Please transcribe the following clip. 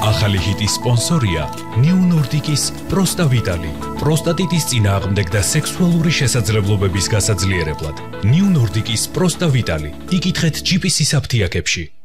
ახალი ჰიტის სპონსორია New Nordic-ის პროსტავიტალი. პროსტატიტის წინააღმდეგ და სექსუალური შესაძლებლობების გასაძლიერებლად. New Nordic-ის პროსტავიტალი. იკითხეთ GPC-ის აფთიაქებში.